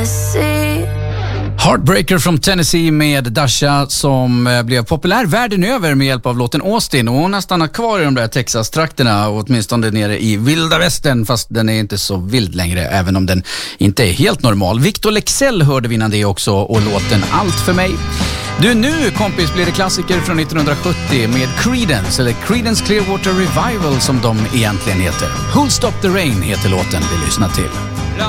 Tennessee. Heartbreaker from Tennessee med Dasha som blev populär världen över med hjälp av låten Austin, och hon har stannat kvar i de där Texas-trakterna, åtminstone nere i vilda västern, fast den är inte så vild längre, även om den inte är helt normal. Victor Leksell hörde vi innan det också, och låten Allt för mig. Du, nu kompis blir det klassiker från 1970 med Creedence, eller Creedence Clearwater Revival som de egentligen heter. Who'll Stop the Rain heter låten vi lyssnar till.